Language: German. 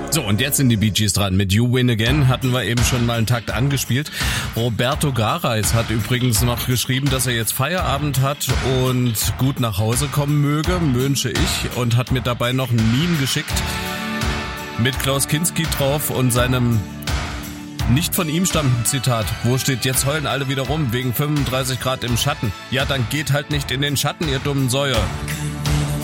So, und jetzt sind die Bee Gees dran. Mit You Win Again hatten wir eben schon mal einen Takt angespielt. Roberto Gareis hat übrigens noch geschrieben, dass er jetzt Feierabend hat und gut nach Hause kommen möge, wünsche ich, und hat mir dabei noch ein Meme geschickt mit Klaus Kinski drauf und seinem nicht von ihm stammenden Zitat. Wo steht, jetzt heulen alle wieder rum, wegen 35 Grad im Schatten. Ja, dann geht halt nicht in den Schatten, ihr dummen Säue.